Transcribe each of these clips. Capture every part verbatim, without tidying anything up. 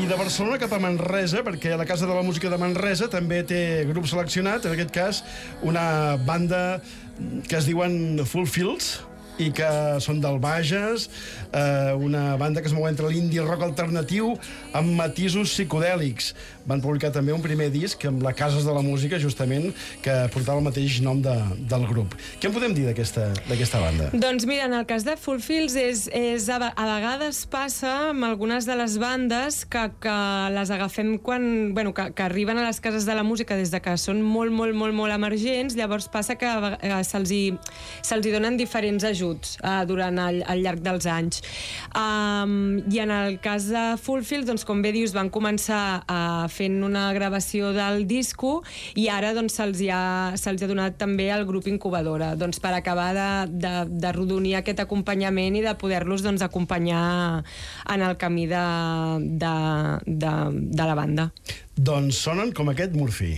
I de Barcelona cap a Manresa, perquè la Casa de la Música de Manresa també té grup seleccionat, en aquest cas una banda que es diuen Full Fields i que són del Bages, eh, una banda que es mou entre l'indie rock alternatiu amb matisos psicodèlics. Van publicar també un primer disc amb la Cases de la Música, justament, que portava el mateix nom de, del grup. Què en podem dir d'aquesta d'aquesta banda? Doncs mira, en el cas de Full Fields és, és a, a vegades passa amb algunes de les bandes que, que les agafem quan, bueno, que, que arriben a les cases de la música des de que són molt, molt, molt, molt emergents, llavors passa que eh, se'ls hi, se'ls hi donen diferents ajuts Uh, durant el, al llarg dels anys. Um, I en el cas de Full Fields, doncs, com bé dius, van començar uh, fent una gravació del disco i ara doncs, se'ls hi ha, se'ls hi ha donat també el grup Incubadora, doncs, per acabar de, de, de rodonir aquest acompanyament i de poder-los doncs, acompanyar en el camí de, de, de, de la banda. Doncs sonen com aquest Murphy.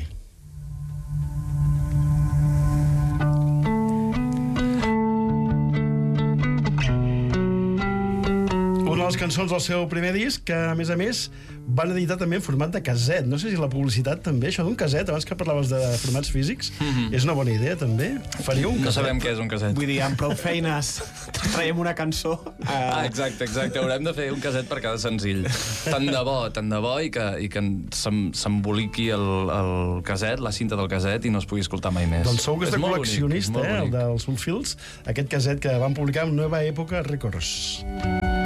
Una de les cançons del seu primer disc, que a més a més van editar també en format de caset. No sé si la publicitat també, això d'un caset, abans que parlaves de formats físics, mm-hmm. és una bona idea també. Faríeu un caset? No sabem què és un caset. Vull dir, amb prou feines traiem una cançó. Uh... Ah, exacte, exacte. Haurem de fer un caset per cada senzill. Tant de bo, tant de bo, i que, i que s'emboliqui el, el caset, la cinta del caset, i no es pugui escoltar mai més. Doncs segur que és de col·leccionista, bonic, eh, el dels Full Fields, aquest caset que van publicar amb Nueva Època Records.